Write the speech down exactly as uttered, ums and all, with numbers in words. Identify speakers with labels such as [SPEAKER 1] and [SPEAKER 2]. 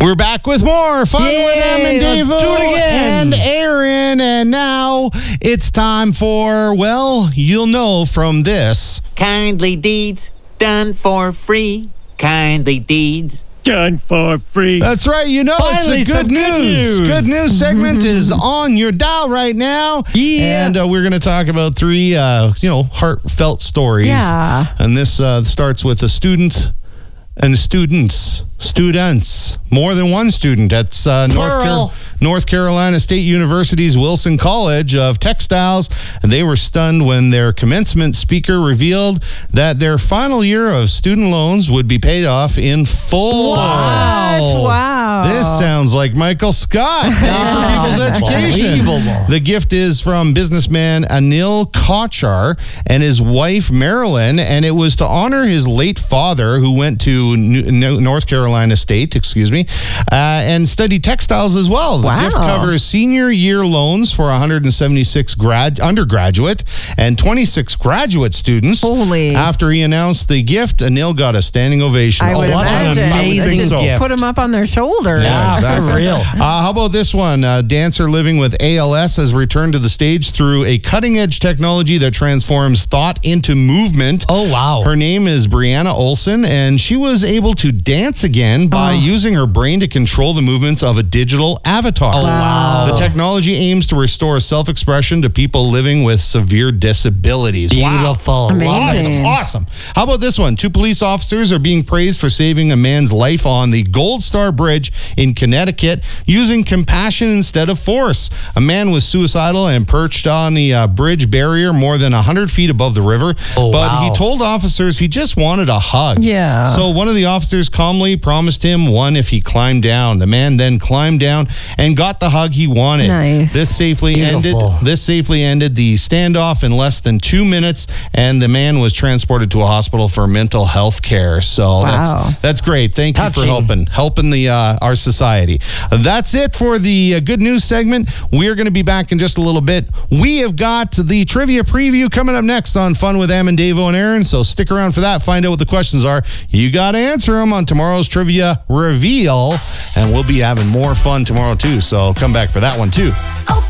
[SPEAKER 1] We're back with more fun
[SPEAKER 2] Yay,
[SPEAKER 1] with Em and
[SPEAKER 2] let's
[SPEAKER 1] Davo
[SPEAKER 2] do it again.
[SPEAKER 1] and Aaron. And now it's time for, well, you'll know from this.
[SPEAKER 3] Kindly deeds done for free. Kindly deeds
[SPEAKER 2] Done for free.
[SPEAKER 1] That's right. You know,
[SPEAKER 2] Finally,
[SPEAKER 1] it's the
[SPEAKER 2] some
[SPEAKER 1] good
[SPEAKER 2] good
[SPEAKER 1] news.
[SPEAKER 2] news.
[SPEAKER 1] Good news segment is on your dial right now.
[SPEAKER 2] Yeah.
[SPEAKER 1] And uh, we're going to talk about three, uh, you know, heartfelt stories.
[SPEAKER 4] Yeah.
[SPEAKER 1] And this uh, starts with a student and students. Students. More than one student. That's uh, North,
[SPEAKER 2] Plural.
[SPEAKER 1] Car- North Carolina State University's Wilson College of Textiles. And they were stunned when their commencement speaker revealed that their final year of student loans would be paid off in full.
[SPEAKER 2] Wow.
[SPEAKER 4] Wow.
[SPEAKER 1] This sounds like Michael Scott paying for people's education.
[SPEAKER 2] Unbelievable.
[SPEAKER 1] The gift is from businessman Anil Kochar and his wife Marilyn, and it was to honor his late father, who went to New- North Carolina State, excuse me, uh, and studied textiles as well. The
[SPEAKER 4] Wow.
[SPEAKER 1] gift covers senior year loans for one hundred seventy-six grad undergraduate and twenty-six graduate students.
[SPEAKER 4] Holy.
[SPEAKER 1] After he announced the gift, Anil got a standing ovation.
[SPEAKER 4] I
[SPEAKER 1] Oh,
[SPEAKER 4] would
[SPEAKER 2] what an
[SPEAKER 4] imagine.
[SPEAKER 2] amazing
[SPEAKER 4] Just
[SPEAKER 2] gift.
[SPEAKER 4] Put them up on their shoulders.
[SPEAKER 2] Yeah,
[SPEAKER 1] exactly.
[SPEAKER 2] for real.
[SPEAKER 1] Uh, how about this one? A dancer living with A L S has returned to the stage through a cutting-edge technology that transforms thought into movement.
[SPEAKER 2] Oh, wow.
[SPEAKER 1] Her name is Brianna Olson, and she was able to dance again by using her brain to control the movements of a digital avatar.
[SPEAKER 2] Oh, wow.
[SPEAKER 1] The technology aims to restore self-expression to people living with severe disabilities.
[SPEAKER 2] Beautiful.
[SPEAKER 4] Amazing.
[SPEAKER 1] Awesome, awesome. How about this one? Two police officers are being praised for saving a man's life on the Gold Star Bridge in Connecticut using compassion instead of force. A man was suicidal and perched on the uh, bridge barrier more than one hundred feet above the river.
[SPEAKER 2] Oh,
[SPEAKER 1] but
[SPEAKER 2] wow.
[SPEAKER 1] he told officers he just wanted a hug.
[SPEAKER 4] Yeah.
[SPEAKER 1] So one of the officers calmly promised him one if he climbed down. The man then climbed down and got the hug he wanted.
[SPEAKER 4] Nice.
[SPEAKER 1] This safely
[SPEAKER 2] Beautiful.
[SPEAKER 1] ended. This safely ended the standoff in less than two minutes, and the man was transported to a hospital for mental health care. So
[SPEAKER 4] Wow.
[SPEAKER 1] that's that's great. Thank you
[SPEAKER 2] Touching.
[SPEAKER 1] for helping helping the uh, our society. That's it for the uh, good news segment. We're going to be back in just a little bit. We have got the trivia preview coming up next on Fun with Em and Davo and Aaron. So stick around for that. Find out what the questions are. You got to answer them on tomorrow's trivia reveal, and we'll be having more fun tomorrow too. So come back for that one too.
[SPEAKER 5] Open